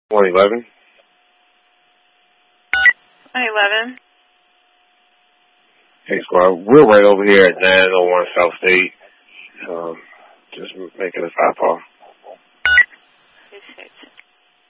111. 111. Hey, squad. We're right over here at 901 South State. Just making a 5-call.